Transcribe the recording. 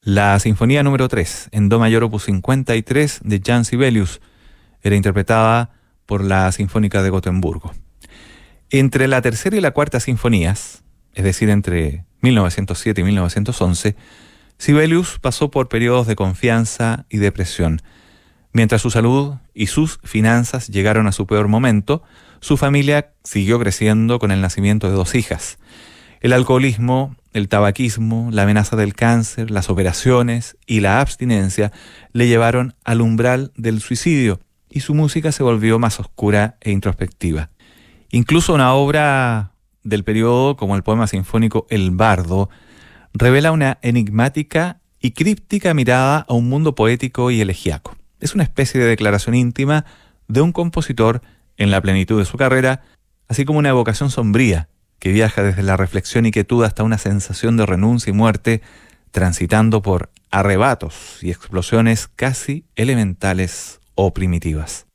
La Sinfonía número 3, en Do mayor opus 53 de Jan Sibelius, era interpretada por la Sinfónica de Gotemburgo. Entre la tercera y la cuarta sinfonías, es decir, entre 1907 y 1911, Sibelius pasó por periodos de confianza y depresión. Mientras su salud y sus finanzas llegaron a su peor momento, su familia siguió creciendo con el nacimiento de 2 hijas. El alcoholismo, el tabaquismo, la amenaza del cáncer, las operaciones y la abstinencia le llevaron al umbral del suicidio y su música se volvió más oscura e introspectiva. Incluso una obra del periodo como el poema sinfónico El Bardo revela una enigmática y críptica mirada a un mundo poético y elegíaco. Es una especie de declaración íntima de un compositor en la plenitud de su carrera, así como una evocación sombría que viaja desde la reflexión y quietud hasta una sensación de renuncia y muerte, transitando por arrebatos y explosiones casi elementales o primitivas.